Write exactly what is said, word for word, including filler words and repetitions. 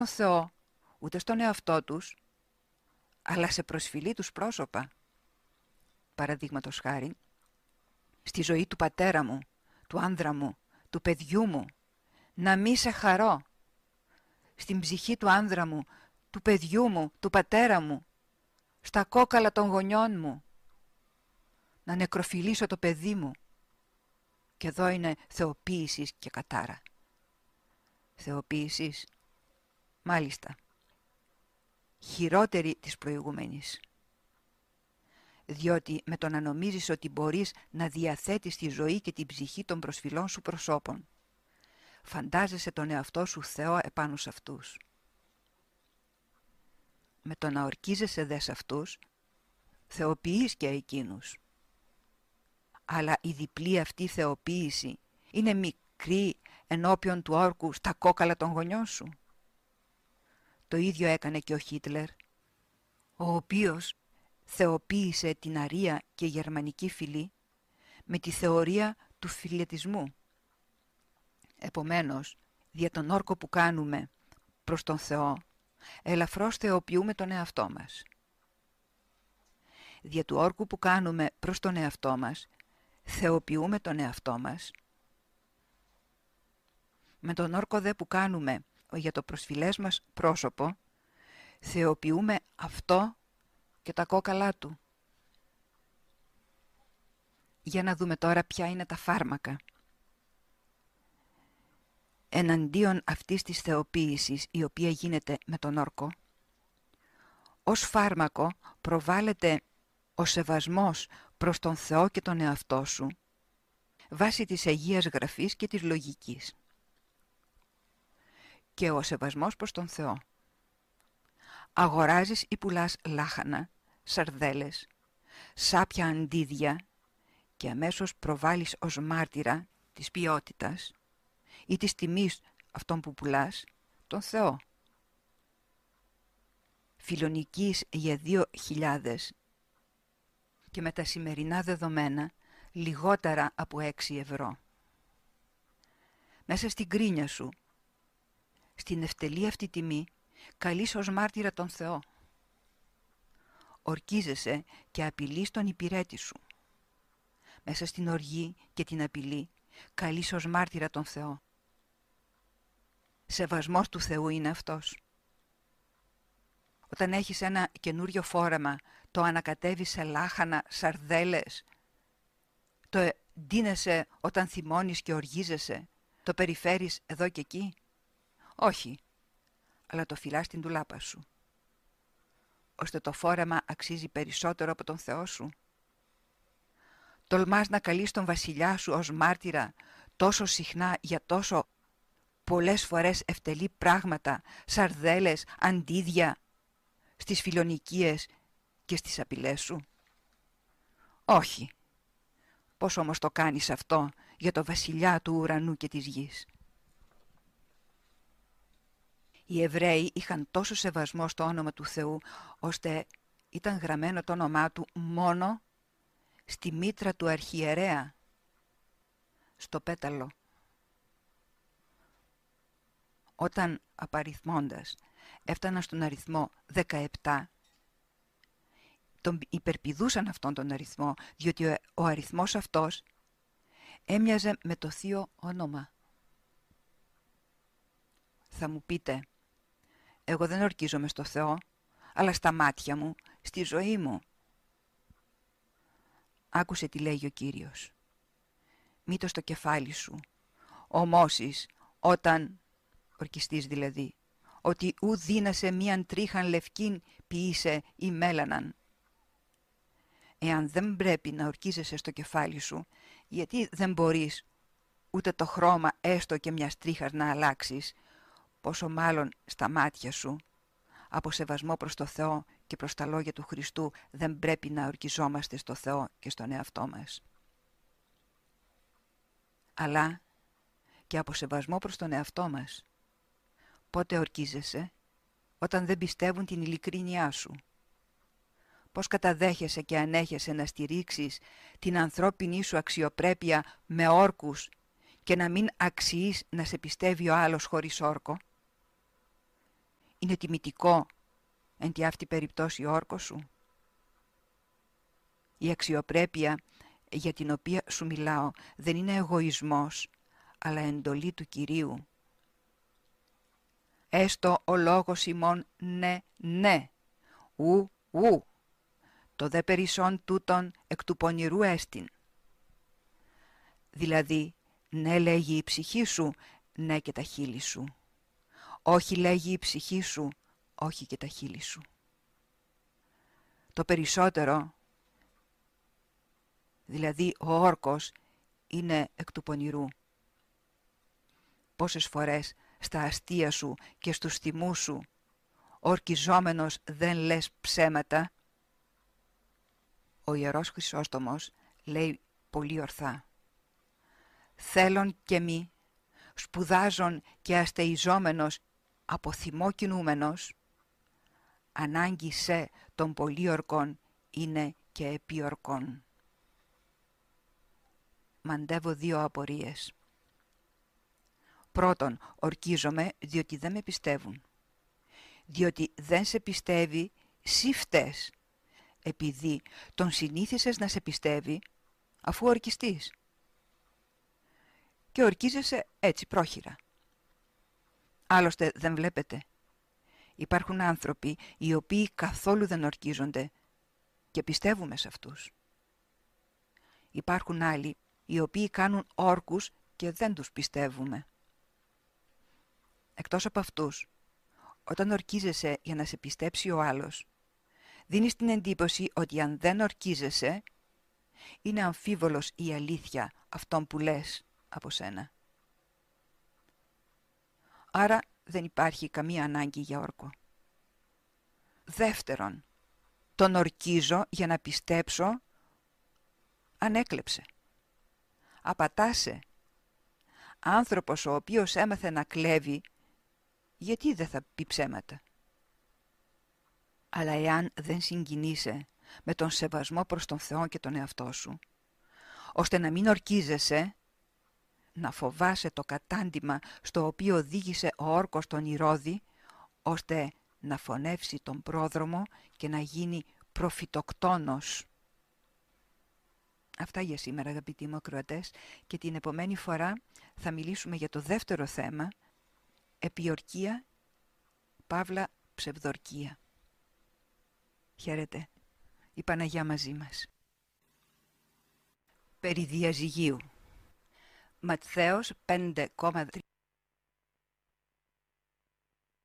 Θεό, ούτε στον εαυτό τους, αλλά σε προσφυλή τους πρόσωπα. Παραδείγματος χάριν, στη ζωή του πατέρα μου, του άνδρα μου, του παιδιού μου, να μη σε χαρώ. Στην ψυχή του άνδρα μου, του παιδιού μου, του πατέρα μου, στα κόκαλα των γονιών μου, να νεκροφιλήσω το παιδί μου. Και εδώ είναι θεοποίησης και κατάρα. Θεοποίησης, μάλιστα, χειρότερη της προηγούμενης. Διότι με το να νομίζεις ότι μπορείς να διαθέτεις τη ζωή και την ψυχή των προσφυλών σου προσώπων, φαντάζεσαι τον εαυτό σου Θεό επάνω σε αυτούς. Με το να ορκίζεσαι δε σε αυτούς, θεοποιείς και εκείνους. Αλλά η διπλή αυτή θεοποίηση είναι μικρή ενώπιον του όρκου στα κόκαλα των γονιών σου. Το ίδιο έκανε και ο Χίτλερ, ο οποίος θεοποίησε την αρία και γερμανική φυλή με τη θεωρία του φιλετισμού. Επομένως, δια τον όρκο που κάνουμε προς τον Θεό, ελαφρώς θεοποιούμε τον εαυτό μας. Δια του όρκου που κάνουμε προς τον εαυτό μας, θεοποιούμε τον εαυτό μας. Με τον όρκο δε που κάνουμε για το προσφυλές μας πρόσωπο, θεοποιούμε αυτό και τα κόκαλά του. Για να δούμε τώρα ποια είναι τα φάρμακα. Εναντίον αυτής της θεοποίησης, η οποία γίνεται με τον όρκο, ως φάρμακο προβάλλεται ο σεβασμός προς τον Θεό και τον εαυτό σου, βάσει της Αγίας Γραφής και της λογικής. Και ο σεβασμός προς τον Θεό. Αγοράζεις ή πουλάς λάχανα, σαρδέλες, σάπια αντίδια και αμέσως προβάλλεις ως μάρτυρα της ποιότητας ή της τιμής αυτών που πουλάς τον Θεό. Φιλονικής για δύο χιλιάδες και με τα σημερινά δεδομένα λιγότερα από έξι ευρώ. Μέσα στην κρίνια σου, στην ευτελή αυτή τιμή, καλείς ως μάρτυρα τον Θεό. Ορκίζεσαι και απειλείς τον υπηρέτη σου. Μέσα στην οργή και την απειλή, καλείς ως μάρτυρα τον Θεό. Σεβασμός του Θεού είναι αυτός. Όταν έχεις ένα καινούριο φόρεμα, το ανακατεύεις σε λάχανα, σαρδέλες, το ντύνεσαι όταν θυμώνεις και οργίζεσαι, το περιφέρεις εδώ και εκεί. Όχι, αλλά το φυλάς στην ντουλάπα σου, ώστε το φόρεμα αξίζει περισσότερο από τον Θεό σου. Τολμάς να καλείς τον βασιλιά σου ως μάρτυρα τόσο συχνά για τόσο πολλές φορές ευτελή πράγματα, σαρδέλες, αντίδια, στις φιλονικίες και στις απειλές σου. Όχι. Πώς όμως το κάνεις αυτό για το βασιλιά του ουρανού και της γης? Οι Εβραίοι είχαν τόσο σεβασμό στο όνομα του Θεού, ώστε ήταν γραμμένο το όνομά του μόνο στη μήτρα του αρχιερέα, στο πέταλο. Όταν απαριθμώντας έφταναν στον αριθμό δεκαεπτά, τον υπερπηδούσαν αυτόν τον αριθμό, διότι ο αριθμός αυτός έμοιαζε με το θείο όνομα. Θα μου πείτε, εγώ δεν ορκίζομαι στο Θεό, αλλά στα μάτια μου, στη ζωή μου. Άκουσε τι λέγει ο Κύριος. Μήτω στο κεφάλι σου, ομώσεις, όταν, ορκιστείς δηλαδή, ότι ου δύνασε μίαν τρίχαν λευκήν ποιήσε ή μέλαναν. Εάν δεν πρέπει να ορκίζεσαι στο κεφάλι σου, γιατί δεν μπορείς ούτε το χρώμα έστω και μιας τρίχας να αλλάξεις, πόσο μάλλον στα μάτια σου, από σεβασμό προς το Θεό και προς τα λόγια του Χριστού, δεν πρέπει να ορκιζόμαστε στο Θεό και στον εαυτό μας. Αλλά και από σεβασμό προς τον εαυτό μας. Πότε ορκίζεσαι? Όταν δεν πιστεύουν την ειλικρίνειά σου. Πώς καταδέχεσαι και ανέχεσαι να στηρίξεις την ανθρώπινη σου αξιοπρέπεια με όρκους και να μην αξιείς να σε πιστεύει ο άλλος χωρίς όρκο? είναι τιμητικό εν τη αυτή περιπτώσει όρκο σου? Η αξιοπρέπεια για την οποία σου μιλάω δεν είναι εγωισμός, αλλά εντολή του Κυρίου. Έστω ο λόγος ημών ναι, ναι, ου, ου, το δε περισσόν τούτον εκ του πονηρού έστιν. Δηλαδή, ναι λέγει η ψυχή σου, ναι και τα χείλη σου. Όχι λέγει η ψυχή σου, όχι και τα χείλη σου. Το περισσότερο, δηλαδή ο όρκος, είναι εκ του πονηρού. Πόσες φορές στα αστεία σου και στους θυμούς σου, ορκιζόμενος δεν λες ψέματα? Ο Ιερός Χρυσόστομος λέει πολύ ορθά: θέλον και μη, σπουδάζον και αστεϊζόμενος, από θυμό κινούμενος, ανάγκη σε των πολύορκων είναι και επίορκων. Μαντεύω δύο απορίες. Πρώτον, ορκίζομαι διότι δεν με πιστεύουν. Διότι δεν σε πιστεύει, σύ φταίς, επειδή τον συνήθισες να σε πιστεύει αφού ορκιστείς. Και ορκίζεσαι έτσι πρόχειρα. Άλλωστε δεν βλέπετε. Υπάρχουν άνθρωποι οι οποίοι καθόλου δεν ορκίζονται και πιστεύουμε σε αυτούς. Υπάρχουν άλλοι οι οποίοι κάνουν όρκους και δεν τους πιστεύουμε. Εκτός από αυτούς, όταν ορκίζεσαι για να σε πιστέψει ο άλλος, δίνεις την εντύπωση ότι αν δεν ορκίζεσαι, είναι αμφίβολος η αλήθεια αυτών που λες από σένα. Άρα δεν υπάρχει καμία ανάγκη για όρκο. Δεύτερον, τον ορκίζω για να πιστέψω αν έκλεψε. Απατάσαι. Άνθρωπος ο οποίος έμαθε να κλέβει, γιατί δεν θα πει ψέματα? Αλλά εάν δεν συγκινείσαι με τον σεβασμό προς τον Θεό και τον εαυτό σου, ώστε να μην ορκίζεσαι, να φοβάσαι το κατάντημα στο οποίο οδήγησε ο όρκος τον Ηρώδη, ώστε να φωνεύσει τον πρόδρομο και να γίνει προφητοκτόνος. Αυτά για σήμερα, αγαπητοί μου ακροατές, και την επομένη φορά θα μιλήσουμε για το δεύτερο θέμα, επιορκία, παύλα ψευδορκία. Χαίρετε, η Παναγιά μαζί μας. Περί διαζυγίου. Ματθαίος πέντε κόμμα τρία